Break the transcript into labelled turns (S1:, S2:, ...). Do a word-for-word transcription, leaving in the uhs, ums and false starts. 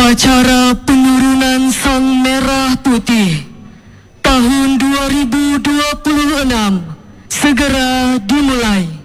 S1: Upacara penurunan Sang Merah Putih tahun dua ribu dua puluh enam segera dimulai.